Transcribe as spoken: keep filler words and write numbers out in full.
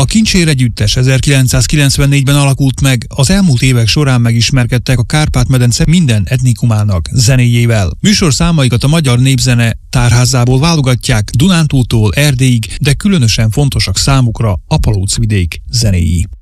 Kincsér együttes ezerkilencszázkilencvennégyben alakult meg, az elmúlt évek során megismerkedtek a Kárpát-medence minden etnikumának zenéjével. Műsorszámaikat a magyar népzene tárházából válogatják Dunántúltól Erdélyig, de különösen fontosak számukra a Palócvidék zenéi.